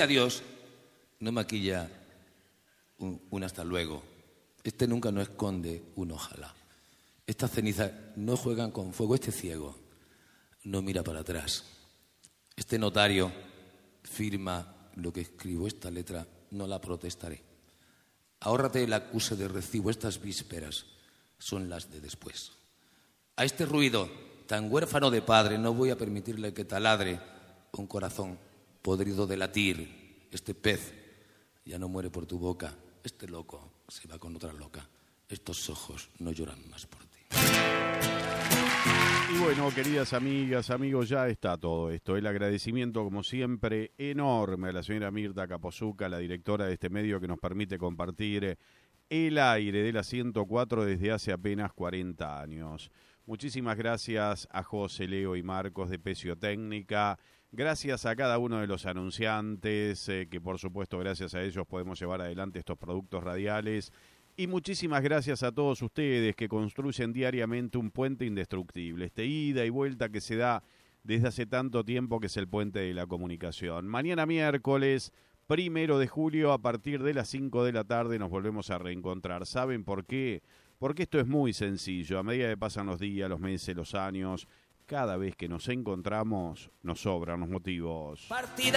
adiós no maquilla un hasta luego. Este nunca no esconde un ojalá. Estas cenizas no juegan con fuego. Este ciego no mira para atrás. Este notario firma lo que escribo. Esta letra no la protestaré. Ahórrate el acuse de recibo. Estas vísperas son las de después. A este ruido tan huérfano de padre no voy a permitirle que taladre un corazón podrido de latir. Este pez ya no muere por tu boca. Este loco se va con otra loca. Estos ojos no lloran más por ti. Y bueno, queridas amigas, amigos, ya está todo esto. El agradecimiento, como siempre, enorme a la señora Mirta Capozzucca, la directora de este medio que nos permite compartir el aire de la 104 desde hace apenas 40 años. Muchísimas gracias a José, Leo y Marcos de Pecio Técnica. Gracias a cada uno de los anunciantes, que por supuesto gracias a ellos podemos llevar adelante estos productos radiales. Y muchísimas gracias a todos ustedes que construyen diariamente un puente indestructible. Este ida y vuelta que se da desde hace tanto tiempo, que es el puente de la comunicación. Mañana miércoles, 1 de julio, a partir de las 5 de la tarde nos volvemos a reencontrar. ¿Saben por qué? Porque esto es muy sencillo. A medida que pasan los días, los meses, los años, cada vez que nos encontramos, nos sobran los motivos.